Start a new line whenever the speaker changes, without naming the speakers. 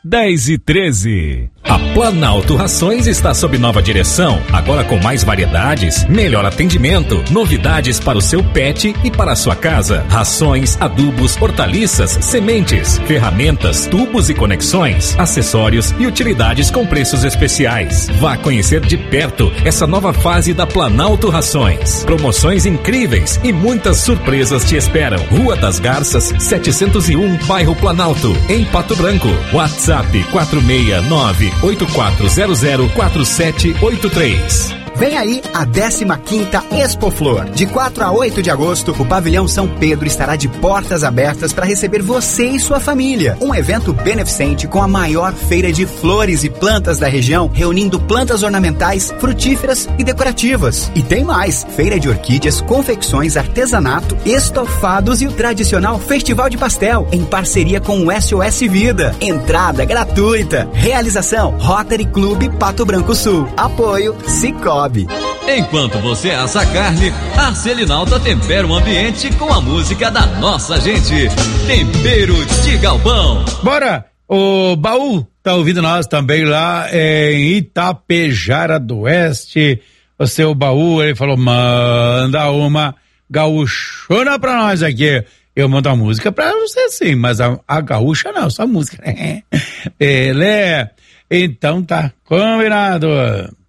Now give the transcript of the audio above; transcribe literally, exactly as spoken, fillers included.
dez e treze.
A Planalto Rações está sob nova direção, agora com mais variedades, melhor atendimento, novidades para o seu pet e para a sua casa. Rações, adubos, hortaliças, sementes, ferramentas, tubos e conexões, acessórios e utilidades com preços especiais. Vá conhecer de perto essa nova fase da Planalto Rações. Promoções incríveis e muitas surpresas te esperam. Rua das Garças, setecentos e um, bairro Planalto, em Pato Branco. WhatsApp quatro seis nove oito quatro zero zero quatro sete oito três.
Vem aí a décima quinta Expo Flor. De quatro a oito de agosto, o Pavilhão São Pedro estará de portas abertas para receber você e sua família. Um evento beneficente com a maior feira de flores e plantas da região, reunindo plantas ornamentais, frutíferas e decorativas. E tem mais, feira de orquídeas, confecções, artesanato, estofados e o tradicional Festival de Pastel, em parceria com o S O S Vida. Entrada gratuita. Realização Rotary Clube Pato Branco Sul. Apoio Sicoob.
Enquanto você assa a carne, a Selinalta tempera o ambiente com a música da nossa gente. Tempero de Galpão.
Bora! O Baú tá ouvindo nós também lá em Itapejara do Oeste. O seu Baú, ele falou, manda uma gaúchona pra nós aqui. Eu mando a música pra você sim, mas a, a gaúcha não, só a música. Ele é... Então tá combinado.